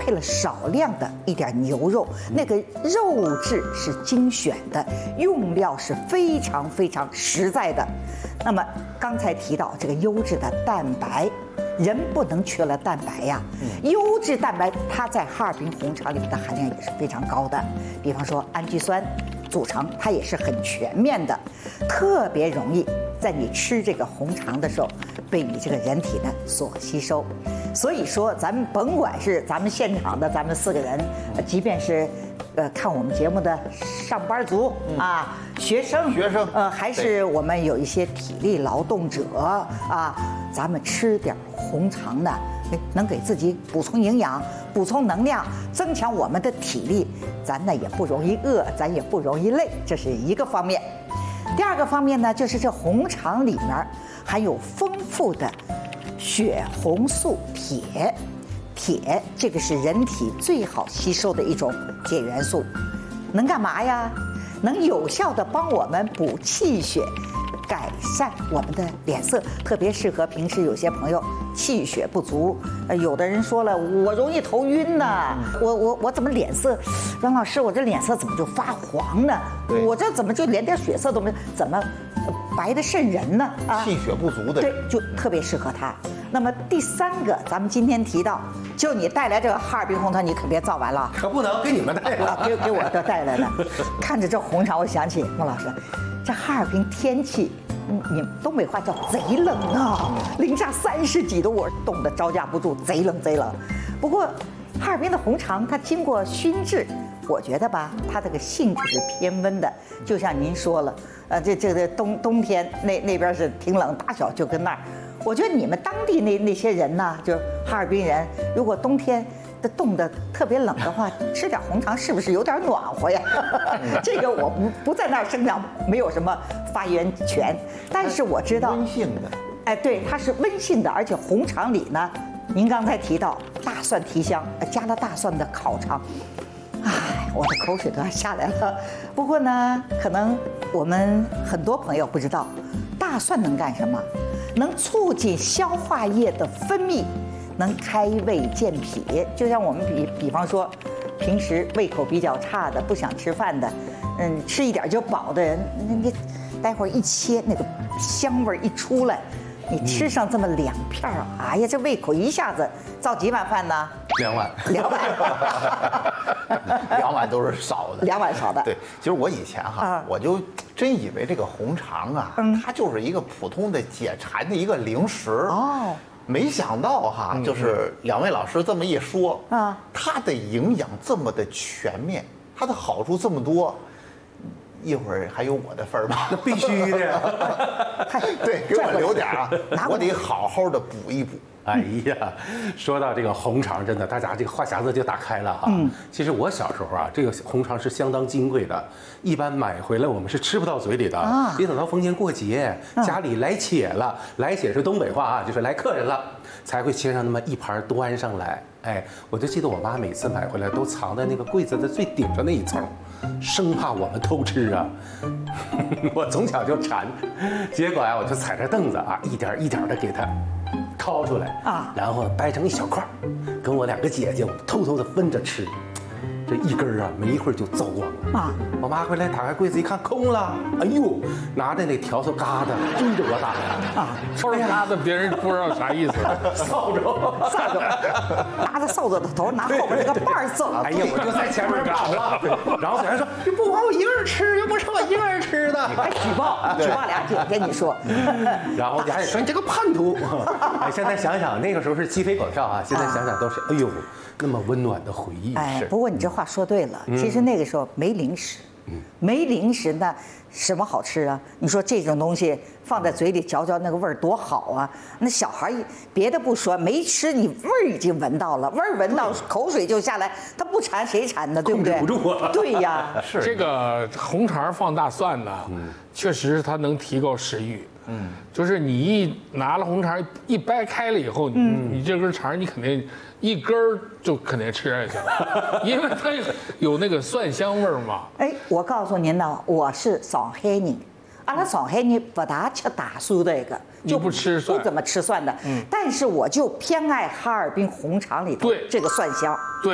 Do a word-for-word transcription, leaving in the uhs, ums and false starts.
配了少量的一点牛肉，那个肉质是精选的，用料是非常非常实在的。那么刚才提到这个优质的蛋白。人不能缺了蛋白呀，优质蛋白它在哈尔滨红肠里面的含量也是非常高的，比方说氨基酸组成，它也是很全面的，特别容易在你吃这个红肠的时候被你这个人体呢所吸收。所以说，咱们甭管是咱们现场的咱们四个人，即便是呃看我们节目的上班族啊、学生、 学生呃，还是我们有一些体力劳动者啊，咱们吃点红肠呢，能给自己补充营养、补充能量，增强我们的体力，咱呢也不容易饿，咱也不容易累，这是一个方面。第二个方面呢，就是这红肠里面含有丰富的血红素铁，铁这个是人体最好吸收的一种铁元素，能干嘛呀？能有效地帮我们补气血。改善我们的脸色，特别适合平时有些朋友气血不足。呃，有的人说了，我容易头晕呐，我我我怎么脸色，杨老师，我这脸色怎么就发黄呢？我这怎么就连点血色都没，怎么白的瘆人呢？ 啊，气血不足的， 对，就特别适合它。那么第三个，咱们今天提到，就你带来这个哈尔滨红肠，你可别造完了， 可不能给你们带了， 给给我都带来了。看着这红肠，我想起孟老师。这哈尔滨天气，你们东北话叫贼冷啊，零下三十几度，我冻得招架不住，贼冷贼冷。不过，哈尔滨的红肠它经过熏制，我觉得吧，它这个性质是偏温的，就像您说了，呃，这这个冬冬天那那边是挺冷，大小就跟那儿。我觉得你们当地那那些人呢，就是哈尔滨人，如果冬天的冻得特别冷的话，吃点红肠是不是有点暖和呀？这个我不不在那儿生长，没有什么发言权。但是我知道温性的， 哎，对，它是温性的，而且红肠里呢，您刚才提到大蒜提香，加了大蒜的烤肠，哎，我的口水都要下来了。不过呢，可能我们很多朋友不知道，大蒜能干什么？能促进消化液的分泌。能开胃健脾，就像我们比比方说，平时胃口比较差的、不想吃饭的，嗯，吃一点就饱的人，那你待会儿一切，那个香味一出来，你吃上这么两片儿，哎呀，这胃口一下子造几碗饭呢？ 两碗， 两碗， 两碗都是少的， 两碗少的。 对，其实我以前哈，啊、我就真以为这个红肠啊，嗯、它就是一个普通的解馋的一个零食哦。没想到哈，就是两位老师这么一说啊，它的营养这么的全面，它的好处这么多，一会儿还有我的份儿吧？ 那必须的， 对，给我留点啊，我得好好的补一补。 哎呀，说到这个红肠，真的，大家这个话匣子就打开了哈。嗯，其实我小时候啊，这个红肠是相当金贵的，一般买回来我们是吃不到嘴里的啊。得等到逢年过节，家里来且了，来且是东北话啊，就是来客人了，才会切上那么一盘端上来。哎，我就记得我妈每次买回来都藏在那个柜子的最顶上那一层，生怕我们偷吃啊。我从小就馋，结果啊，我就踩着凳子啊，一点一点的给它掏出来啊，然后掰成一小块，跟我两个姐姐我们偷偷的分着吃。这一根啊，没一会儿就糟光了啊！我妈回来打开柜子一看，空了。哎呦，拿着那笤帚疙瘩追着我打啊！ 笤帚疙瘩别人不知道啥意思， 扫帚， 扫帚，拿着扫帚的头，拿后边那个把儿走。 哎呀，我就在前面跑了。然后小孩说：“你不光我一个人吃，又不是我一个人吃的。” 还举报，举报俩姐姐，你说。 然后家里说：“你这个叛徒！”哎，现在想想那个时候是鸡飞狗跳啊，现在想想都是哎呦。那么温暖的回忆。 哎，不过你这话说对了，其实那个时候没零食，没零食那什么好吃啊？你说这种东西放在嘴里嚼嚼，那个味儿多好啊！那小孩别的不说，没吃你味儿已经闻到了，味儿闻到口水就下来，他不馋谁馋呢？对不对？ 控制不住啊！ 对呀， 是这个红肠放大蒜呢，确实它能提高食欲。嗯，就是你一拿了红肠一掰开了以后，你你这根肠你肯定一根儿就肯定吃下去了，因为它有那个蒜香味儿嘛。 哎，我告诉您呢，我是上海人，阿拉上海人不大吃大蒜这个， 就不吃蒜， 不怎么吃蒜的。嗯，但是我就偏爱哈尔滨红肠里头这个蒜香。 对。